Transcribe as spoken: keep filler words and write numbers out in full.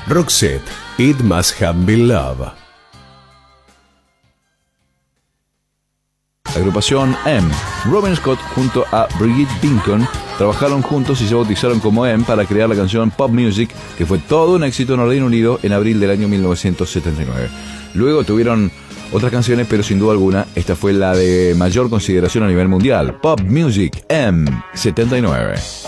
Roxette, It Must Have Been Love. Agrupación M. Robin Scott junto a Brigitte Pinton trabajaron juntos y se bautizaron como M para crear la canción Pop Music, que fue todo un éxito en el Reino Unido en abril del año mil novecientos setenta y nueve. Luego tuvieron otras canciones, pero sin duda alguna esta fue la de mayor consideración a nivel mundial. Pop Music M setenta y nueve.